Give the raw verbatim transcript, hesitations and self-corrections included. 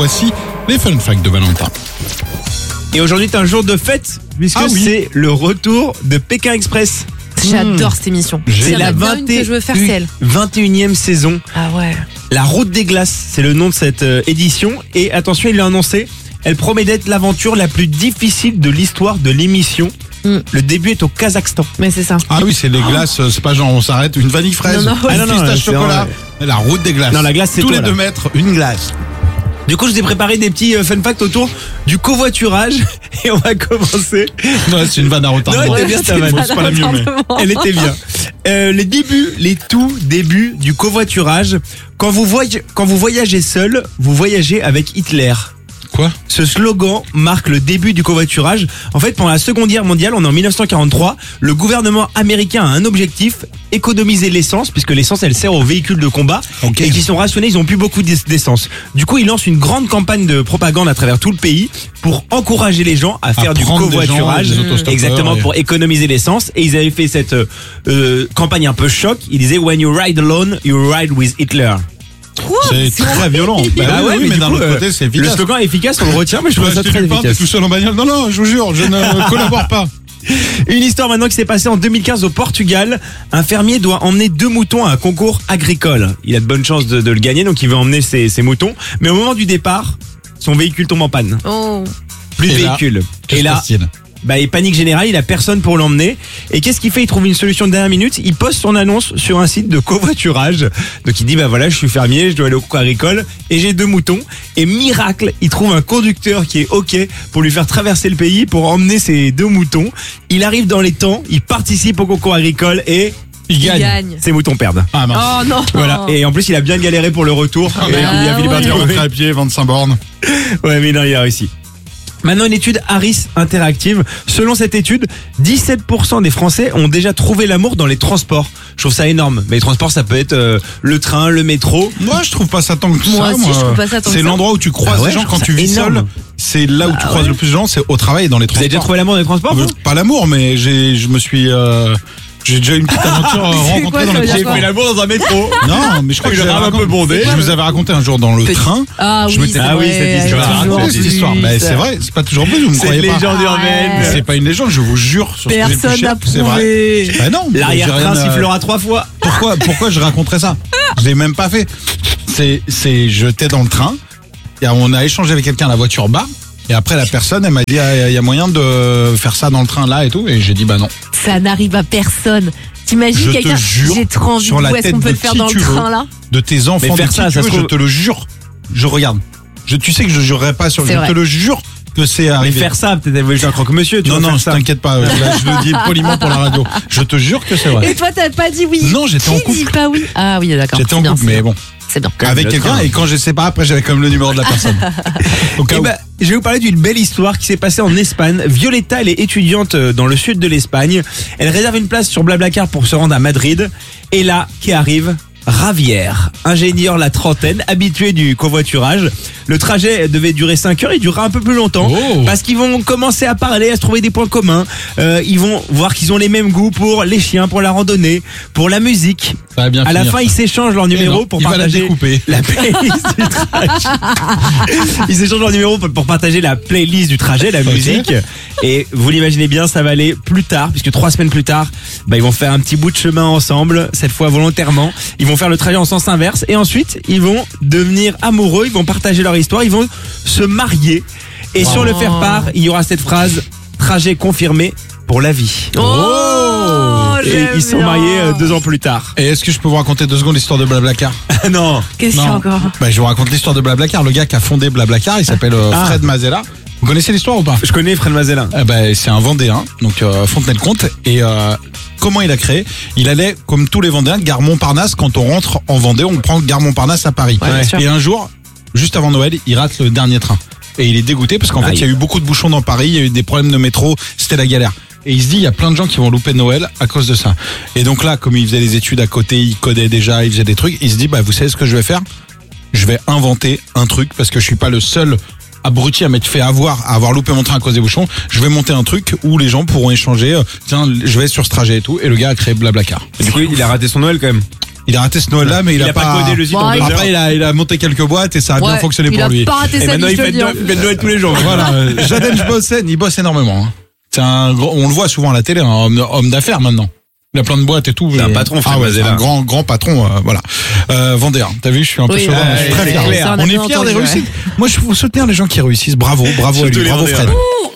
voici les fun facts de Valentin. Et aujourd'hui, c'est un jour de fête, puisque Ah oui. c'est le retour de Pékin Express. J'adore cette émission. C'est C'est la la vingt que je veux faire, c'est elle. vingt et unième saison. Ah ouais. La route des glaces, c'est le nom de cette euh, édition. Et attention, il l'a annoncé, elle promet d'être l'aventure la plus difficile de l'histoire de l'émission. Mm. Le début est au Kazakhstan. Mais c'est ça. Ah oui, c'est les glaces, euh, c'est pas genre on s'arrête, une vanille fraise, Non, non, une ah non, non, pistache c'est chocolat, vrai. la route des glaces. Non, la glace, c'est tous toi, les là. deux mètres, une glace. Du coup, je vous ai préparé des petits euh, fun facts autour du covoiturage. Et on va commencer. Non, c'est une vanne à retardement. Non, elle était bien, ta vanne. C'est pas la mieux, mais. Elle était bien. Euh, les débuts, les tout débuts du covoiturage. Quand vous, voyagez, quand vous voyagez seul, vous voyagez avec Hitler. Quoi? Ce slogan marque le début du covoiturage. En fait, pendant la Seconde Guerre mondiale, on est en mille neuf cent quarante-trois, le gouvernement américain a un objectif, économiser l'essence, puisque l'essence, elle sert aux véhicules de combat, Ok. et qui sont rationnés, ils ont plus beaucoup d'essence. Du coup, ils lancent une grande campagne de propagande à travers tout le pays pour encourager les gens à faire À du prendre des gens, covoiturage. des autostoppeurs, Exactement, et- pour économiser l'essence. Et ils avaient fait cette euh, euh, campagne un peu choc. Ils disaient, when you ride alone, you ride with Hitler. C'est très violent. Bah Ah oui, ouais, oui, mais mais du d'un coup, autre euh, côté, c'est Le efficace. slogan est efficace, on le retient, mais je Tu trouve vas ça acheter très du pain, t'es efficace. tout seul en bagnole. Non, non, je vous jure, je ne collabore pas. Une histoire maintenant qui s'est passée en deux mille quinze au Portugal. Un fermier doit emmener deux moutons à un concours agricole. Il a de bonnes chances de, de le gagner, donc il veut emmener ses, ses moutons. Mais au moment du départ, son véhicule tombe en panne. Oh. Plus de Et là, véhicule. Que Et se là, passe-t-il? bah, il panique générale, il a personne pour l'emmener. Et qu'est-ce qu'il fait? Il trouve une solution de dernière minute. Il poste son annonce sur un site de covoiturage. Donc il dit, bah voilà, je suis fermier, je dois aller au concours agricole et j'ai deux moutons. Et miracle, il trouve un conducteur qui est OK pour lui faire traverser le pays pour emmener ses deux moutons. Il arrive dans les temps, il participe au concours agricole et Il Il gagne. gagne. ses moutons perdent. Ah mince. Oh non. Voilà. Et en plus, il a bien galéré pour le retour. Ah, Et merde. il a fini par ouais. dire, Rentrer à pied, vingt-cinq bornes. ouais, mais non, il a réussi. Maintenant, une étude Harris Interactive. Selon cette étude, dix-sept pour cent des Français ont déjà trouvé l'amour dans les transports. Je trouve ça énorme. Mais les transports, ça peut être euh, le train, le métro. Moi, je trouve pas ça tant que Moi ça. aussi, je trouve pas ça tant que C'est ça. l'endroit où tu croises Ah ouais, les gens je quand trouve tu ça vis énorme. seul. C'est là où tu Ah croises ouais. le plus de gens, c'est au travail et dans les Vous avez déjà transports. trouvé l'amour dans les transports, Euh, vous? Pas l'amour, mais j'ai, je me suis, euh, j'ai déjà eu une petite aventure euh, C'est rencontrée quoi, dans ça les veut dire transports. quoi l'amour dans un métro. Non, mais je crois que Le je, rame l'avais un peu raconté- bondé. je vous avais raconté un jour dans le Petit. train. Ah Je oui, m'étais- c'est Ah oui, vrai, cette Je histoire. vais toujours raconter plus, cette histoire. Mais ça. c'est vrai, c'est pas toujours vrai, vous me Cette croyez pas. légende urbaine. Ouais. C'est pas une légende, je vous jure sur ce que j'ai Personne touché, n'a c'est vrai. prouvé. Bah non, L'arrière-train j'ai rien, euh, sifflera trois fois. Pourquoi, pourquoi je raconterais ça? Je l'ai même pas fait. C'est, c'est, j'étais dans le train, et on a échangé avec quelqu'un à la voiture bas, et après la personne, elle m'a dit, ah, il y a moyen de faire ça dans le train là et tout, et j'ai dit, bah non. Ça n'arrive à personne. T'imagines Je te quelqu'un? jure, J'ai trop envie. sur la Où est-ce tête qu'on peut de le faire qui dans tu le veux. train là? De tes enfants, Mais faire de qui ça, tu ça veux, se je trouve- te le jure. Je regarde. Je, tu sais que je jurerai pas sur le, C'est je vrai. te le jure que c'est Mais arrivé. faire ça, peut-être, elle veut juste un croque-monsieur. Tu non, vas non, faire je ça. t'inquiète pas. Là, je le dis poliment pour la radio. Je te jure que c'est vrai. Et toi, t'as pas dit oui? Non, j'étais en Qui dit couple. pas oui? Ah oui, d'accord. J'étais c'est en bien, couple, c'est mais bien. bon. C'est bien. Avec le quelqu'un, train. et quand je sais pas, après j'avais comme le numéro de la personne. Au cas Eh où. ben, je vais vous parler d'une belle histoire qui s'est passée en Espagne. Violetta, elle est étudiante euh, dans le sud de l'Espagne. Elle réserve une place sur Blablacar pour se rendre à Madrid. Et là, qui arrive? Javier, ingénieur la trentaine, habitué du covoiturage. Le trajet devait durer cinq heures, il durera un peu plus longtemps. Oh. Parce qu'ils vont commencer à parler, à se trouver des points communs. Euh, ils vont voir qu'ils ont les mêmes goûts pour les chiens, pour la randonnée, pour la musique. Ça va bien À la finir, fin, ça. ils s'échangent leur numéro non, pour il va la partager découper. la playlist du trajet. Ils s'échangent leur numéro pour, pour partager la playlist du trajet, la musique. Et vous l'imaginez bien, ça va aller plus tard, puisque trois semaines plus tard, bah, ils vont faire un petit bout de chemin ensemble, cette fois volontairement. Ils vont faire le trajet en sens inverse. Et ensuite, ils vont devenir amoureux, ils vont partager leur histoire, ils vont se marier. Et sur le faire-part, il y aura cette phrase, trajet confirmé pour la vie. Oh, Et j'aime ils sont bien. mariés euh, deux ans plus tard. Et est-ce que je peux vous raconter deux secondes l'histoire de Blablacar? Ah non. Qu'est-ce qu'il y a encore? Bah, je vous raconte l'histoire de Blablacar. Le gars qui a fondé Blablacar, il s'appelle euh, Ah. Fred Mazella. Vous connaissez l'histoire ou pas? Je connais Fred Mazella. Eh ben, c'est un Vendéen, donc euh, Fontenay-le-Comte. Et euh, comment il a créé? Il allait, comme tous les Vendéens, Gare Montparnasse. Quand on rentre en Vendée, on prend Gare Montparnasse à Paris. Ouais, bien sûr. Et un jour, juste avant Noël, il rate le dernier train. Et il est dégoûté parce qu'en fait, Aïe. il y a eu beaucoup de bouchons dans Paris, il y a eu des problèmes de métro, c'était la galère. Et il se dit, il y a plein de gens qui vont louper Noël à cause de ça. Et donc là, comme il faisait des études à côté, il codait déjà, il faisait des trucs, il se dit, bah, vous savez ce que je vais faire? Je vais inventer un truc parce que je suis pas le seul abruti à m'être fait avoir, à avoir loupé mon train à cause des bouchons. Je vais monter un truc où les gens pourront échanger, euh, tiens, je vais sur ce trajet et tout. Et le gars a créé Blablacar. Et du coup, il a raté son Noël quand même. Il a raté ce Noël-là, mais il, Il a pas codé le site Bon, en il- deux heures. Après, il a, il a monté quelques boîtes et ça a bien Ouais, fonctionné il pour a lui. pas raté Et sa maintenant, vie, il je te fait le dis. Noël, il fait Noël tous les jours. Voilà, euh, Jaden Bossen, il bosse énormément. Hein. C'est un gros, on le voit souvent à la télé, un homme, homme d'affaires maintenant. Il a plein de boîtes et tout. C'est un Euh, patron, ah Fred ouais, c'est Mazella. un grand, grand patron, euh, voilà. Euh, Vendéen, t'as vu, je suis un peu Oui, chauvin, ouais, mais je suis très c'est fier. clair. Ça, on a On est bien fiers des entendu, ouais. réussites. Moi, je faut soutenir les gens qui réussissent. Bravo, bravo à Surtout lui, les bravo Vendéens. Fred.